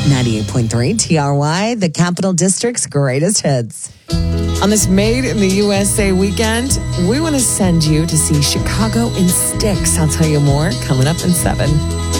98.3 TRY, the Capital District's greatest hits. On this Made in the USA weekend, we want to send you to see Chicago in Sticks. I'll tell you more coming up in 7.